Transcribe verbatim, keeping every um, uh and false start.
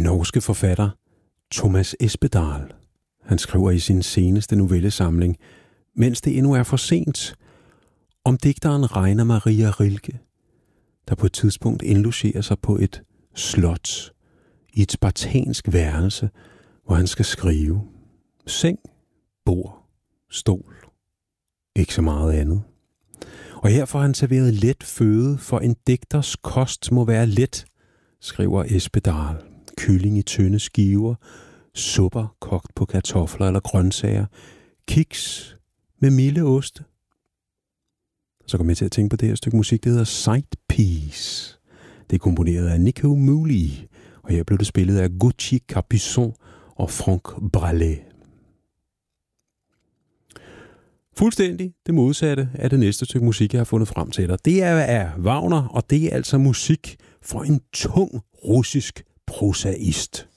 norske forfatter Thomas Espedal. Han skriver i sin seneste novellesamling, Mens det endnu er for sent, om digteren Rainer Maria Rilke, der på et tidspunkt indlogerer sig på et slot i et spartansk værelse, hvor han skal skrive. Seng, bord, stol, ikke så meget andet. Og her får han serveret let føde, for en digters kost må være let, skriver Espedal. Kylling i tynde skiver, supper kogt på kartofler eller grøntsager, kiks med milde oste. Så kom jeg til at tænke på det her stykke musik, det hedder Side Piece. Det er komponeret af Nico Muhly, og her blev det spillet af Gucci Capuçon og Franck Bralé. Fuldstændig det modsatte af det næste stykke musik, jeg har fundet frem til dig. Det er af Wagner, og det er altså musik for en tung russisk prosaist.